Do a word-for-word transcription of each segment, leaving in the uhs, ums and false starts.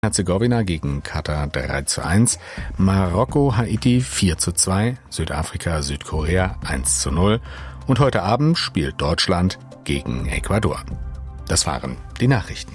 Herzegowina gegen Katar drei zu eins, Marokko, Haiti vier zu zwei, Südafrika, Südkorea eins zu null und heute Abend spielt Deutschland gegen Ecuador. Das waren die Nachrichten.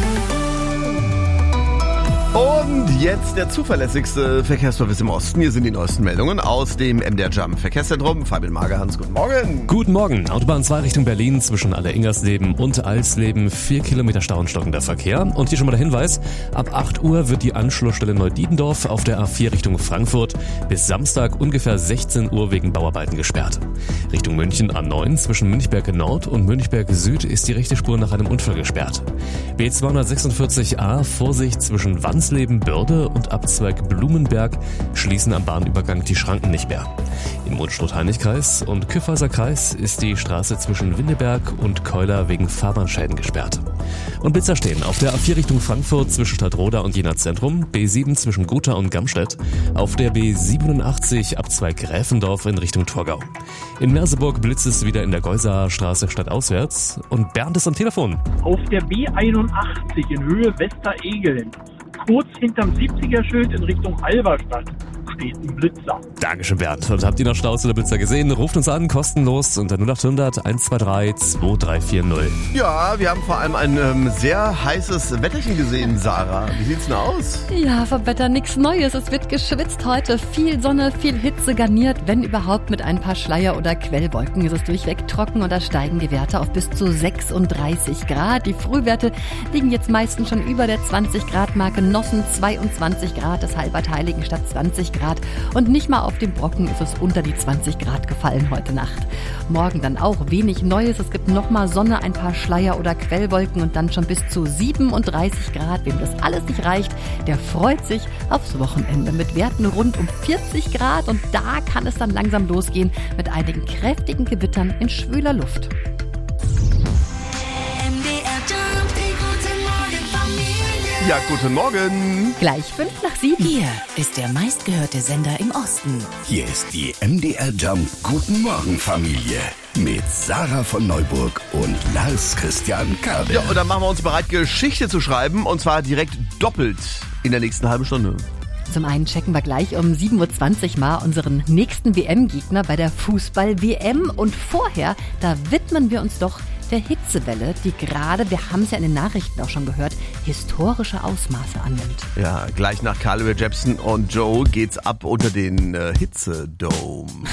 Und jetzt der zuverlässigste Verkehrsservice im Osten. Hier sind die neuesten Meldungen aus dem M D R Jump Verkehrszentrum. Fabian Magerhans, guten Morgen. Guten Morgen. Autobahn zwei Richtung Berlin zwischen Aller-Ingersleben und Alsleben. Vier Kilometer Stau und stockender Verkehr. Und hier schon mal der Hinweis, ab acht Uhr wird die Anschlussstelle Neudietendorf auf der A vier Richtung Frankfurt bis Samstag ungefähr sechzehn Uhr wegen Bauarbeiten gesperrt. Richtung München A neun zwischen Münchberg Nord und Münchberg Süd ist die rechte Spur nach einem Unfall gesperrt. B zweihundertsechsundvierzig A, Vorsicht zwischen Wansleben, Börde und Abzweig Blumenberg schließen am Bahnübergang die Schranken nicht mehr. Im Unstrut-Heinrich-Kreis und Kyffhäuser Kreis ist die Straße zwischen Windeberg und Keuler wegen Fahrbahnschäden gesperrt. Und Blitzer stehen auf der A vier Richtung Frankfurt zwischen Stadtroda und Jena Zentrum, B sieben zwischen Gotha und Gamstedt, auf der B siebenundachtzig Abzweig Gräfendorf in Richtung Torgau. In Merseburg blitzt es wieder in der Geusaer Straße stadtauswärts und Bernd ist am Telefon. Auf der B einundachtzig in Höhe Westeregeln, kurz hinterm siebziger-Schild in Richtung Halberstadt, steht ein Blitzer. Dankeschön, Bernd. Und habt ihr noch Staus oder Blitzer gesehen? Ruft uns an, kostenlos unter null acht hundert eins zwei drei zwei drei vier null. Ja, wir haben vor allem ein ähm, sehr heißes Wetterchen gesehen, Sarah. Wie sieht's denn aus? Ja, vom Wetter nichts Neues. Es wird geschwitzt heute. Viel Sonne, viel Hitze garniert, wenn überhaupt mit ein paar Schleier- oder Quellwolken. Ist es durchweg trocken und da steigen die Werte auf bis zu sechsunddreißig Grad. Die Frühwerte liegen jetzt meistens schon über der zwanzig Grad Marke. Nossen zweiundzwanzig Grad, das Halbert Heiligenstadt zwanzig Grad. Und nicht mal auf dem Brocken ist es unter die zwanzig Grad gefallen heute Nacht. Morgen dann auch wenig Neues. Es gibt nochmal Sonne, ein paar Schleier- oder Quellwolken und dann schon bis zu siebenunddreißig Grad. Wem das alles nicht reicht, der freut sich aufs Wochenende mit Werten rund um vierzig Grad. Und da kann es dann langsam losgehen mit einigen kräftigen Gewittern in schwüler Luft. Ja, guten Morgen. Gleich fünf nach sieben. Hier ist der meistgehörte Sender im Osten. Hier ist die M D R Jump Guten Morgen Familie mit Sarah von Neuburg und Lars Christian Kabel. Ja, und dann machen wir uns bereit, Geschichte zu schreiben und zwar direkt doppelt in der nächsten halben Stunde. Zum einen checken wir gleich um sieben Uhr zwanzig mal unseren nächsten W M-Gegner bei der Fußball-W M. Und vorher, da widmen wir uns doch der Hitzewelle, die gerade, wir haben es ja in den Nachrichten auch schon gehört, historische Ausmaße annimmt. Ja, gleich nach Carly Rae Jepsen und Joe geht's ab unter den äh, Hitzedome.